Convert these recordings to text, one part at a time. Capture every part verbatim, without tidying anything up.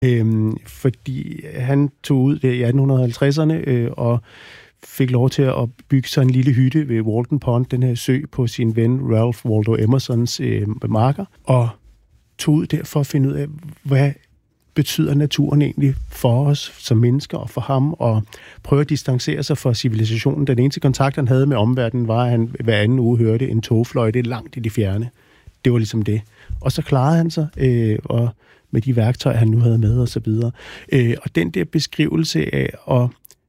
Øhm, fordi han tog ud der i atten halvtredserne øh, og fik lov til at bygge sig en lille hytte ved Walden Pond, den her sø, på sin ven Ralph Waldo Emersons øh, marker, og tog ud der for at finde ud af, hvad betyder naturen egentlig for os som mennesker og for ham, og prøve at distancere sig fra civilisationen. Den eneste kontakt, han havde med omverdenen, var, at han hver anden uge hørte en togfløjte langt i det fjerne. Det var ligesom det. Og så klarede han sig, øh, og med de værktøjer, han nu havde med, og så videre. Øh, og den der beskrivelse af, og,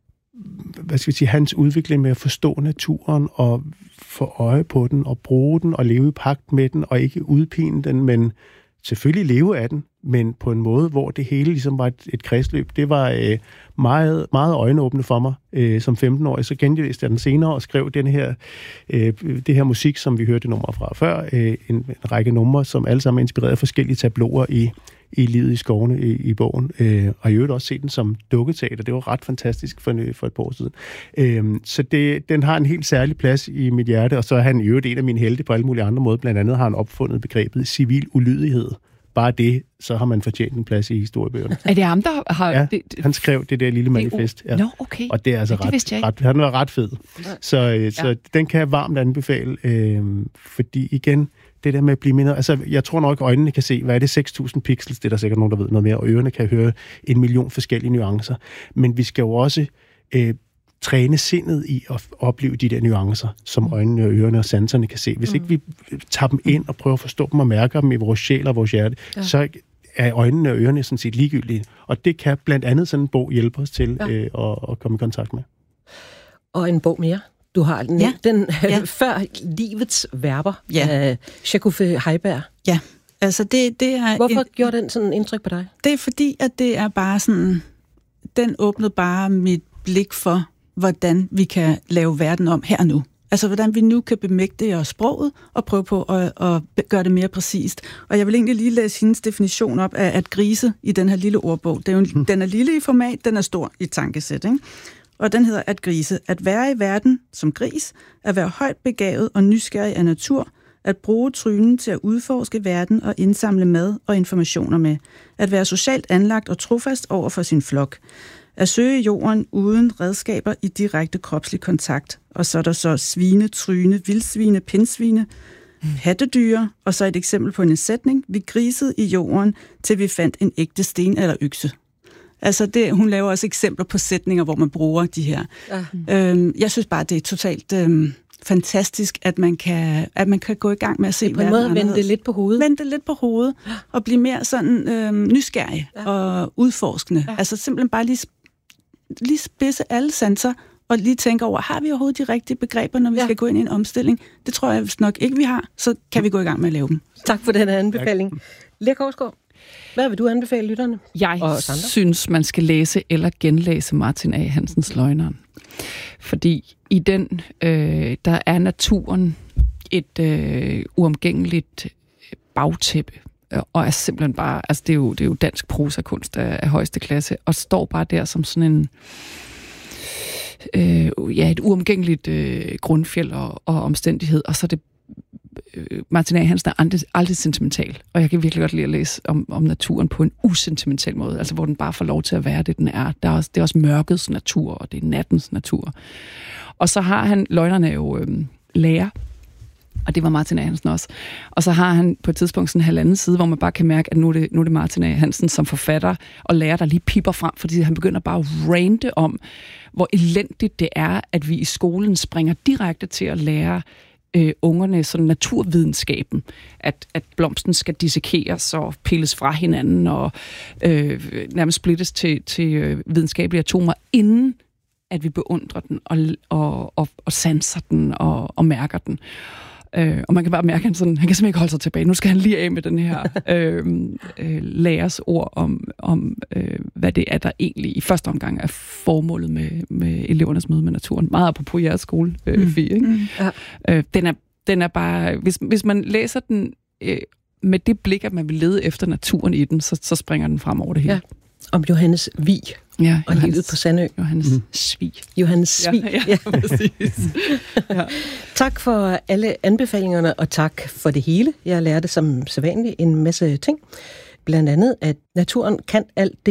hvad skal vi sige, hans udvikling med at forstå naturen, og få øje på den, og bruge den, og leve i pagt med den, og ikke udpine den, men selvfølgelig leve af den, men på en måde, hvor det hele ligesom var et, et kredsløb. Det var øh, meget, meget øjenåbne for mig øh, som femten-årig. Så genlæste jeg den senere og skrev den her, øh, det her musik, som vi hørte numre fra før. Øh, en, en række numre, som alle sammen er inspireret af forskellige tabloer i, i livet i skovene i, i bogen. Øh, og jeg har også set den som dukketeater. Det var ret fantastisk for, for et par år siden. Øh, så det, den har en helt særlig plads i mit hjerte, og så er han i øvrigt en af mine helte på alle mulige andre måder. Blandt andet har han opfundet begrebet civil ulydighed. Bare det, så har man fortjent en plads i historiebøgerne. Er det ham, der har... Ja, det, han skrev det der lille manifest. Ja. Nå, okay. Og det er altså ja, ret, ret... Han var ret fed. Så, ja. så den kan jeg varmt anbefale, øh, fordi igen, det der med at blive mindre... Altså, jeg tror nok, at øjnene kan se, hvad er det, seks tusind pixels, det er der sikkert nogen, der ved noget mere, og ørerne kan høre en million forskellige nuancer. Men vi skal jo også... Øh, træne sindet i at opleve de der nuancer, som øjnene og ørerne og sanserne kan se. Hvis mm. ikke vi tager dem ind og prøver at forstå dem og mærker dem i vores sjæl og vores hjerte, ja. så er øjnene og ørerne sådan set ligegyldige. Og det kan blandt andet sådan en bog hjælpe os til ja. øh, at, at komme i kontakt med. Og en bog mere. Du har den, ja. den ja. Før livets verber ja. af Shekufe Heiberg. Ja, altså det, det er... Hvorfor en, gjorde den sådan indtryk på dig? Det er fordi, at det er bare sådan... Den åbnede bare mit blik for, hvordan vi kan lave verden om her og nu. Altså, hvordan vi nu kan bemægtige os sproget og prøve på at, at gøre det mere præcist. Og jeg vil egentlig lige læse hendes definition op af at grise i den her lille ordbog. Det er jo en, den er lille i format, den er stor i tankesæt, ikke? Og den hedder at grise. At være i verden som gris, at være højt begavet og nysgerrig af natur, at bruge trynen til at udforske verden og indsamle mad og informationer med, at være socialt anlagt og trofast over for sin flok, at søge jorden uden redskaber i direkte kropslig kontakt. Og så er der så svine, tryne, vildsvine, pindsvine, pattedyr, og så et eksempel på en sætning. Vi grisede i jorden, til vi fandt en ægte sten eller økse. Altså, det, hun laver også eksempler på sætninger, hvor man bruger de her. Ja. Øhm, jeg synes bare, det er totalt øhm, fantastisk, at man, kan, at man kan gå i gang med at se verden anderledes. På en måde vende det lidt på hovedet. Vende det lidt på hovedet, og blive mere sådan øhm, nysgerrig ja. og udforskende. Ja. Altså simpelthen bare lige lige spidse alle sanser, og lige tænke over, har vi overhovedet de rigtige begreber, når vi ja. skal gå ind i en omstilling? Det tror jeg vist nok ikke, vi har. Så kan vi gå i gang med at lave dem. Tak for den anbefaling. Lea Korsgaard, hvad vil du anbefale lytterne? Jeg synes, man skal læse eller genlæse Martin A. Hansens Løgneren. Fordi i den, øh, der er naturen et øh, uomgængeligt bagtæppe, og er simpelthen bare, altså det er jo, det er jo dansk prosakunst af, af højeste klasse, og står bare der som sådan en, øh, ja, et uomgængeligt øh, grundfjeld og, og omstændighed, og så er det, øh, Martin A. Hansen er aldrig, aldrig sentimental, og jeg kan virkelig godt lide at læse om, om naturen på en usentimental måde, altså hvor den bare får lov til at være det, den er. Der er også, det er også mørkets natur, og det er nattens natur. Og så har han, Løgnerne er jo øh, lærer, og det var Martin A. Hansen også. Og så har han på et tidspunkt sådan en halvanden side, hvor man bare kan mærke, at nu er det, nu er det Martin A. Hansen som forfatter og lærer, der lige pipper frem, fordi han begynder bare at rante om, hvor elendigt det er, at vi i skolen springer direkte til at lære øh, ungerne sådan naturvidenskaben, at, at blomsten skal dissekeres og pilles fra hinanden og øh, nærmest splittes til, til øh, videnskabelige atomer, inden at vi beundrer den og, og, og, og sanser den og, og mærker den. Øh, og man kan bare mærke, at han, sådan, han kan simpelthen ikke holde sig tilbage. Nu skal han lige af med den her øh, øh, lærers ord om, om øh, hvad det er, der egentlig i første omgang er formålet med, med elevernes møde med naturen. Meget apropos jeres skole, øh, mm. Fie, ikke? Mm. Ja. Øh, den, er, den er bare... Hvis, hvis man læser den øh, med det blik, at man vil lede efter naturen i den, så, så springer den frem over det hele. Ja. Om Johannes Vig. Ja, og livet på Sandø. Johannes mm. Svig. Johannes Svig. Ja, ja, præcis. Ja. Tak for alle anbefalingerne, og tak for det hele. Jeg lærte som sædvanligt en masse ting. blandt andet, at naturen kan alt